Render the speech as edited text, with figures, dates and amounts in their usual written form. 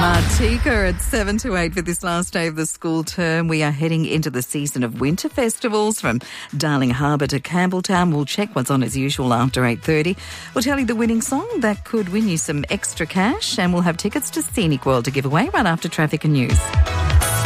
Martika at 7 to 8 for this last day of the school term. We are heading into the season of winter festivals from Darling Harbour to Campbelltown. We'll check what's on as usual after 8:30. We'll tell you the winning song that could win you some extra cash, and we'll have tickets to Scenic World to give away right after traffic and news.